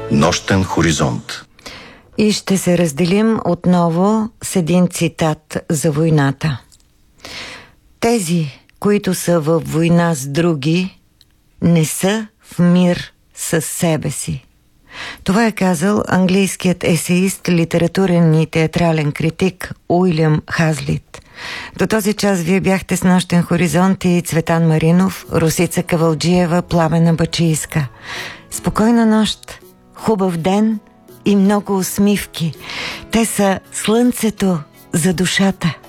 Нощен хоризонт. И ще се разделим отново с един цитат за войната. Тези, които са във война с други, не са в мир с себе си. Това е казал английският есеист, литературен и театрален критик Уилям Хазлит. До този час вие бяхте с Нощен хоризонт и Цветан Маринов, Росица Кавалджиева, Пламена Бачийска. Спокойна нощ, хубав ден и много усмивки. Те са слънцето за душата.